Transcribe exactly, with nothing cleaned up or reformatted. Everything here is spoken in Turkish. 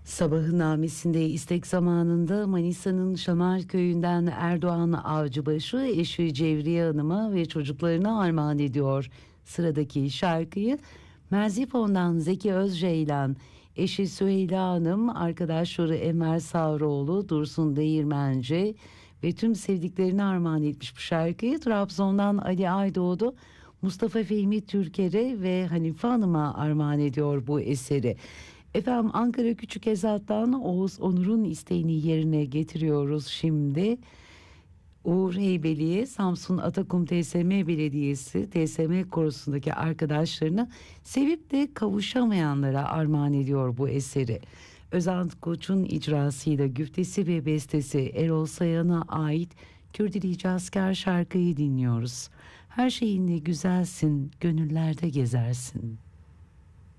Sabahın namesinde istek zamanında Manisa'nın Şamal Köyü'nden Erdoğan Avcıbaşı eşi Cevriye Hanım'a ve çocuklarına armağan ediyor. Sıradaki şarkıyı Merzifon'dan Zeki Özceylan, eşi Süheyla Hanım, arkadaşları Enver Sağroğlu, Dursun Değirmenci ve tüm sevdiklerine armağan etmiş bu şarkıyı. Trabzon'dan Ali Aydoğdu, Mustafa Fehmi Türker'e ve Hanife Hanım'a armağan ediyor bu eseri. Efendim, Ankara Küçükezat'tan Oğuz Onur'un isteğini yerine getiriyoruz şimdi. Uğur Heybeli'ye Samsun Atakum T S M Belediyesi T S M Korosu'ndaki arkadaşlarına sevip de kavuşamayanlara armağan ediyor bu eseri. Özan Koç'un icrasıyla güftesi ve bestesi Erol Sayan'a ait Kürdilici Asker şarkıyı dinliyoruz. Her şeyinle güzelsin, gönüllerde gezersin.